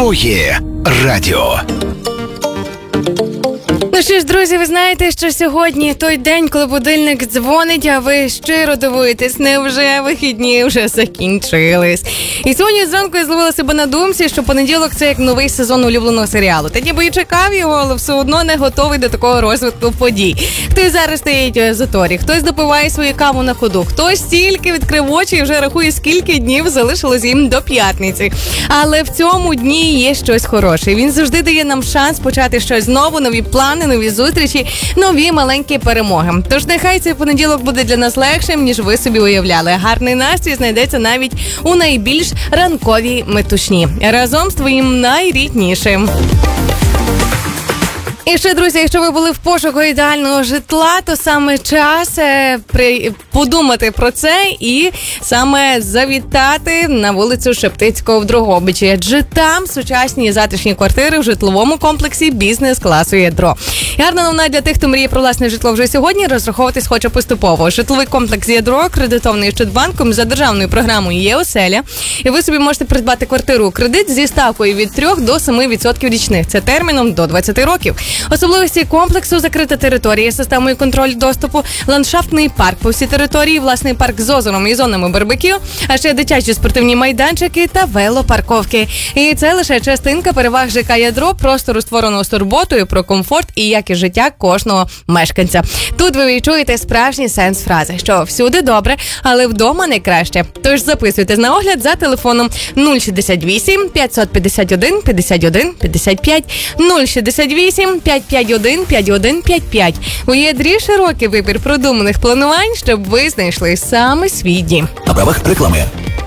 Твоє радіо. Ну що ж, друзі, ви знаєте, що сьогодні той день, коли будильник дзвонить, а ви щиро дивуєтесь, невже вихідні вже закінчились. І сьогодні зранку я зловила себе на думці, що понеділок – це як новий сезон улюбленого серіалу. Та ніби і чекав його, але все одно не готовий до такого розвитку подій. Хтось зараз стоїть в заторі, хтось допиває свою каву на ходу, хтось тільки відкрив очі і вже рахує, скільки днів залишилось їм до п'ятниці. Але в цьому дні є щось хороше. Він завжди дає нам шанс почати щось знову, нові плани, нові зустрічі, нові маленькі перемоги. Тож нехай цей понеділок буде для нас легшим, ніж ви собі уявляли. Гарний настрій знайдеться навіть у найбільш ранковій метушні. Разом з твоїм найріднішим. І ще, друзі, якщо ви були в пошуку ідеального житла, то саме час подумати про це і саме завітати на вулицю Шептицького в Дрогобичі. Адже там сучасні затишні квартири в житловому комплексі бізнес-класу «Ядро». І гарна новина для тих, хто мріє про власне житло вже сьогодні, розраховуватись хоче поступово. Житловий комплекс «Ядро» кредитований Ощадбанком за державною програмою «Є-оселя». І ви собі можете придбати квартиру у кредит зі ставкою від 3 до 7% річних. Це терміном до 20 років. Особливості комплексу – закрита територія з системою контролю доступу, ландшафтний парк по всій території, власний парк з озером і зонами барбекю, а ще дитячі спортивні майданчики та велопарковки. І це лише частинка переваг ЖК «Ядро», простору, створеного з турботою про комфорт і якість життя кожного мешканця. Тут ви відчуєте справжній сенс фрази, що всюди добре, але вдома найкраще. Тож записуйтесь на огляд за телефоном 068 551 51 55 068 551 5155. У «Ядрі» широкий вибір продуманих планувань, щоб ви знайшли саме свій дім. На правах реклами.